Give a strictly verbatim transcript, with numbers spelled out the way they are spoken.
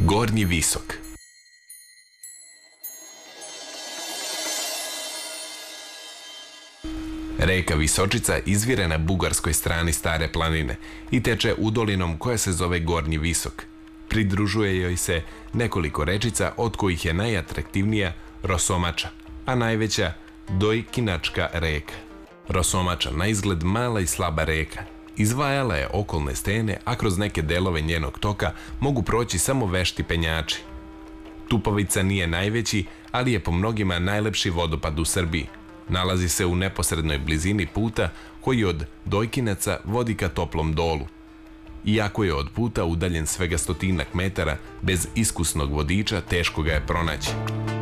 Gornji Visok. Reka Visočica izvire na bugarskoj strani Stare planine i teče udolinom koja se zove Gornji Visok. Pridružuje joj se nekoliko rečica, od kojih je najatraktivnija Rosomača, a najveća Dojkinačka reka. Rosomača, na izgled mala i slaba reka, izdvajala je okolne stene, a kroz neke delove njenog toka mogu proći samo vešti penjači. Tupovica nije najveći, ali je po mnogima najlepši vodopad u Srbiji. Nalazi se u neposrednoj blizini puta koji od Dojkinaca vodi ka Toplom Dolu. Iako je od puta udaljen svega stotinak metara, bez iskusnog vodiča teško ga je pronaći.